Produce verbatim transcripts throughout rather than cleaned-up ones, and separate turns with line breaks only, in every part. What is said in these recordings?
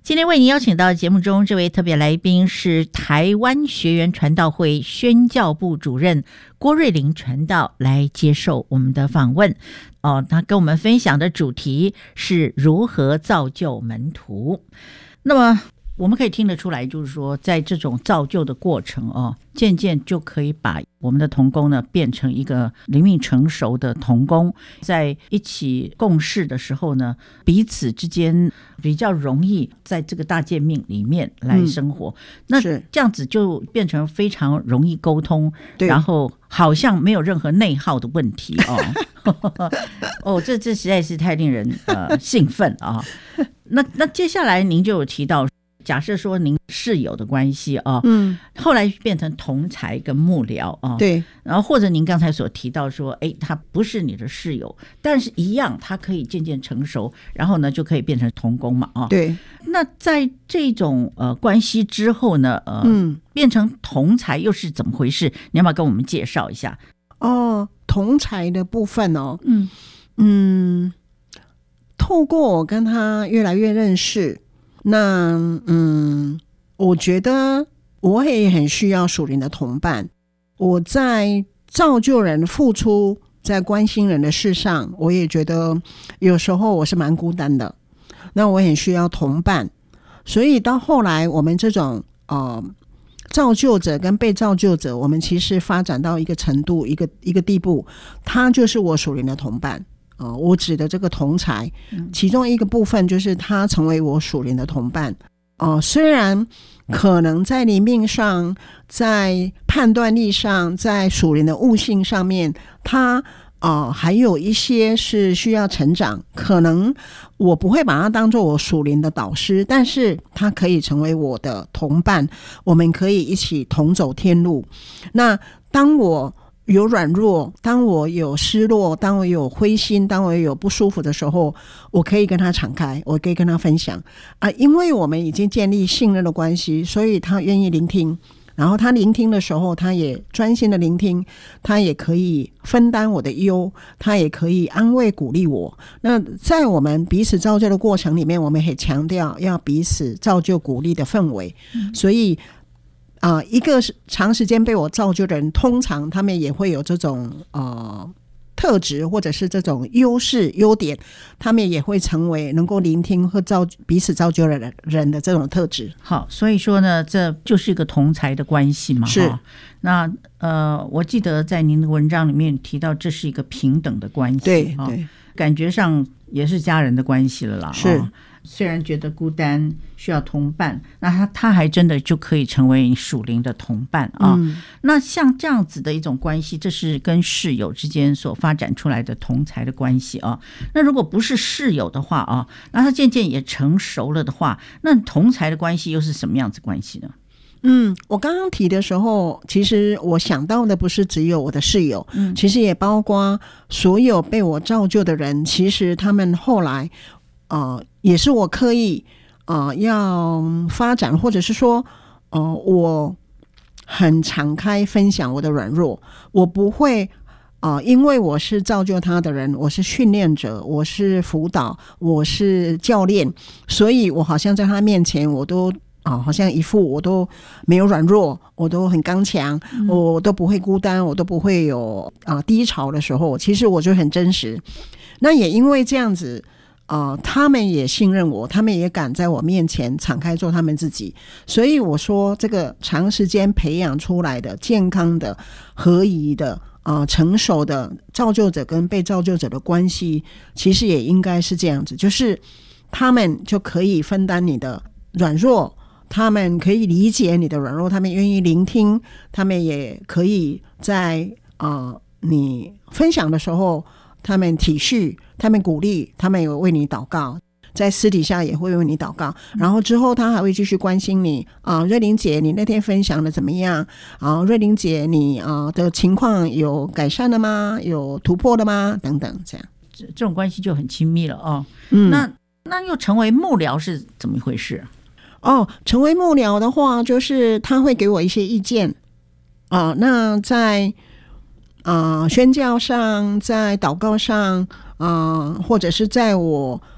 今天为您邀请到节目中这位特别来宾是台湾学员传道会宣教部主任郭瑞麟传道，来接受我们的访问。哦，他跟我们分享的主题是如何造就门徒。那么我们可以听得出来，就是说在这种造就的过程哦，渐渐就可以把我们的同工呢变成一个灵命成熟的同工，在一起共事的时候呢，彼此之间比较容易在这个大诫命里面来生活、嗯、那这样子就变成非常容易沟通，然后好像没有任何内耗的问题哦哦，这这实在是太令人呃兴奋啊！那那接下来您就有提到，假设说您室友的关系啊，嗯，后来变成同才跟幕僚啊，
对，
然后或者您刚才所提到说，哎，他不是你的室友，但是一样他可以渐渐成熟，然后呢就可以变成同工嘛，啊，
对。
那在这种呃关系之后呢，呃，嗯，变成同才又是怎么回事？你要不要跟我们介绍一下？
哦，同才的部分哦，嗯嗯，透过我跟他越来越认识。那嗯，我觉得我也很需要属灵的同伴。我在造就人、付出，在关心人的事上，我也觉得有时候我是蛮孤单的。那我很需要同伴，所以到后来，我们这种呃造就者跟被造就者，我们其实发展到一个程度、一个一个地步，他就是我属灵的同伴。呃、我指的这个同才，其中一个部分就是他成为我属灵的同伴。呃、虽然可能在灵命上，在判断力上，在属灵的悟性上面，他呃还有一些是需要成长，可能我不会把他当作我属灵的导师，但是他可以成为我的同伴，我们可以一起同走天路。那当我有软弱，当我有失落，当我有灰心，当我有不舒服的时候，我可以跟他敞开，我可以跟他分享啊，因为我们已经建立信任的关系，所以他愿意聆听，然后他聆听的时候，他也专心的聆听，他也可以分担我的忧，他也可以安慰鼓励我。那在我们彼此造就的过程里面，我们也强调要彼此造就鼓励的氛围、嗯、所以呃，一个长时间被我造就的人，通常他们也会有这种呃特质，或者是这种优势优点，他们也会成为能够聆听和造彼此造就的人的这种特质。
好，所以说呢，这就是一个同才的关系嘛。
是。
那呃，我记得在您的文章里面提到，这是一个平等的关系。
对对，
感觉上也是家人的关系了啦。
是。
哦，虽然觉得孤单需要同伴，那他他还真的就可以成为属灵的同伴啊、嗯。那像这样子的一种关系，这是跟室友之间所发展出来的同才的关系啊。那如果不是室友的话啊，那他渐渐也成熟了的话，那同才的关系又是什么样子关系呢？
嗯，我刚刚提的时候，其实我想到的不是只有我的室友，嗯，其实也包括所有被我造就的人，其实他们后来呃，也是我刻意呃要发展，或者是说呃我很敞开分享我的软弱，我不会呃因为我是造就他的人，我是训练者，我是辅导，我是教练，所以我好像在他面前我都啊，好像一副我都没有软弱，我都很刚强、嗯、我都不会孤单，我都不会有啊低潮的时候，其实我就很真实。那也因为这样子呃，他们也信任我，他们也敢在我面前敞开做他们自己，所以我说这个长时间培养出来的健康的合宜的呃成熟的造就者跟被造就者的关系，其实也应该是这样子，就是他们就可以分担你的软弱，他们可以理解你的软弱，他们愿意聆听，他们也可以在呃你分享的时候，他们体恤，他们鼓励，他们有为你祷告，在私底下也会为你祷告，然后之后他还会继续关心你啊、呃，瑞麟姐你那天分享的怎么样啊、呃？瑞麟姐你啊、呃、的情况有改善了吗？有突破了吗？等等，这样
这这种关系就很亲密了哦。嗯，那那又成为幕僚是怎么一回事？
哦，成为幕僚的话，就是他会给我一些意见啊、呃。那在啊、呃、宣教上，在祷告上，啊、呃，或者是在我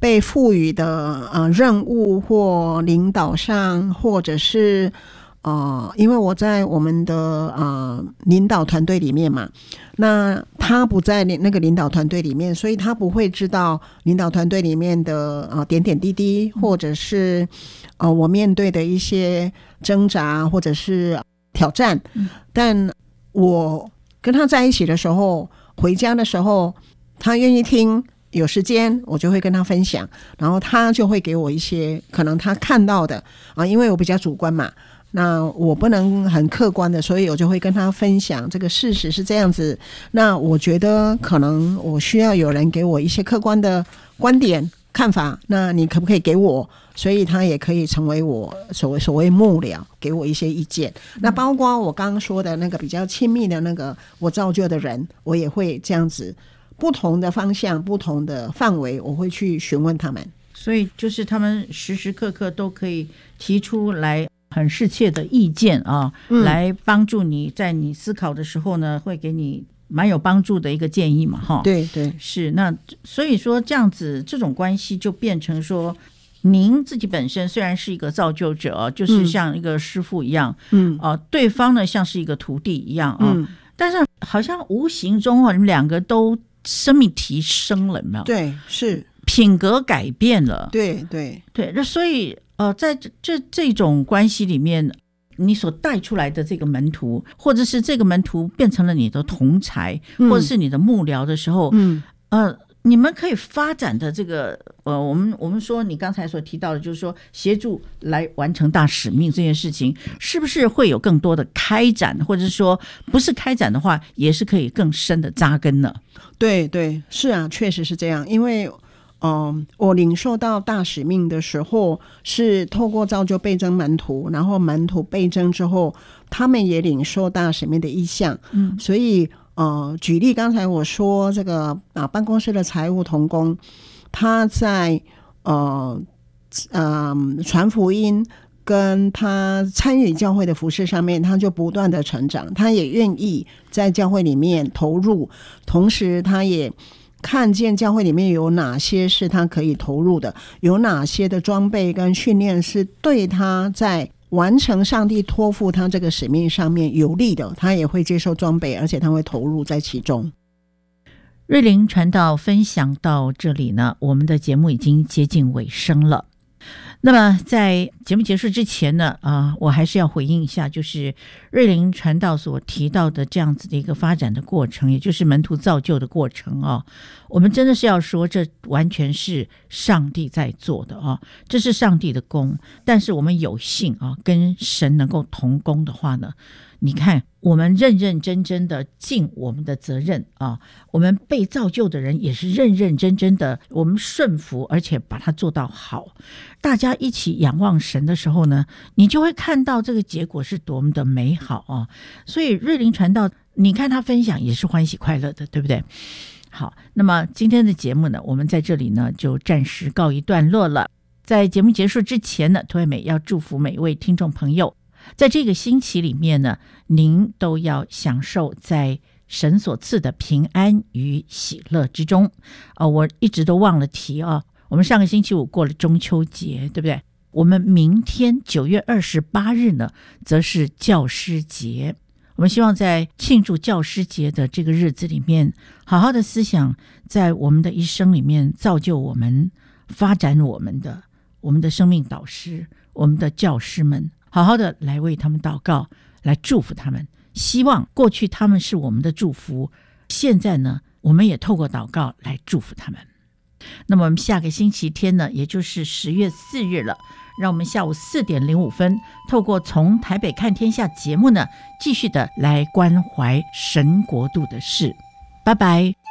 被赋予的呃任务或领导上，或者是呃，因为我在我们的呃领导团队里面嘛，那他不在那个领导团队里面，所以他不会知道领导团队里面的呃点点滴滴，或者是呃我面对的一些挣扎或者是挑战。嗯、但我跟他在一起的时候，回家的时候，他愿意听。有时间我就会跟他分享，然后他就会给我一些可能他看到的啊，因为我比较主观嘛，那我不能很客观的，所以我就会跟他分享这个事实是这样子。那我觉得可能我需要有人给我一些客观的观点看法，那你可不可以给我？所以他也可以成为我所谓所谓幕僚，给我一些意见。那包括我刚刚说的那个比较亲密的那个我造就的人，我也会这样子。不同的方向不同的范围我会去询问他们，
所以就是他们时时刻刻都可以提出来很适切的意见啊、嗯，来帮助你在你思考的时候呢，会给你蛮有帮助的一个建议嘛，哈。
对对，
是。那所以说这样子这种关系就变成说，您自己本身虽然是一个造就者，就是像一个师父一样，嗯啊、呃，对方呢像是一个徒弟一样啊、嗯，但是好像无形中啊，你们两个都生命提升了，有没有？
对，是
品格改变了。
对对
对，那所以呃，在这这这种关系里面，你所带出来的这个门徒，或者是这个门徒变成了你的同才，嗯、或者是你的幕僚的时候，嗯呃，你们可以发展的这个呃，我们我们说你刚才所提到的，就是说协助来完成大使命这件事情，是不是会有更多的开展，或者是说不是开展的话，也是可以更深的扎根呢？
对对，是啊，确实是这样。因为嗯、呃，我领受到大使命的时候，是透过造就倍增门徒，然后门徒倍增之后，他们也领受大使命的意向。嗯，所以呃，举例刚才我说这个啊，办公室的财务同工，他在呃呃传福音跟他参与教会的服事上面，他就不断的成长，他也愿意在教会里面投入，同时他也看见教会里面有哪些是他可以投入的，有哪些的装备跟训练是对他在完成上帝托付他这个使命上面有利的，他也会接受装备，而且他会投入在其中。
瑞琳传道分享到这里呢，我们的节目已经接近尾声了。那么在节目结束之前呢，啊、呃，我还是要回应一下，就是瑞琳传道所提到的这样子的一个发展的过程，也就是门徒造就的过程啊。我们真的是要说，这完全是上帝在做的啊，这是上帝的工。但是我们有幸啊，跟神能够同工的话呢，你看我们认认真真的尽我们的责任啊，我们被造就的人也是认认真真的，我们顺服而且把它做到好。大家一起仰望神的时候呢，你就会看到这个结果是多么的美好啊！所以瑞琳传道，你看他分享也是欢喜快乐的，对不对？好，那么今天的节目呢，我们在这里呢就暂时告一段落了。在节目结束之前呢，涂惠美要祝福每一位听众朋友，在这个星期里面呢，您都要享受在神所赐的平安与喜乐之中。呃、我一直都忘了提啊，我们上个星期五过了中秋节，对不对？我们明天九月二十八日呢，则是教师节。我们希望在庆祝教师节的这个日子里面，好好的思想在我们的一生里面造就我们、发展我们的我们的生命导师、我们的教师们，好好的来为他们祷告，来祝福他们。希望过去他们是我们的祝福，现在呢，我们也透过祷告来祝福他们。那么我们下个星期天呢，也就是十月四日了，让我们下午四点零五分，透过从台北看天下节目呢，继续的来关怀神国度的事。拜拜。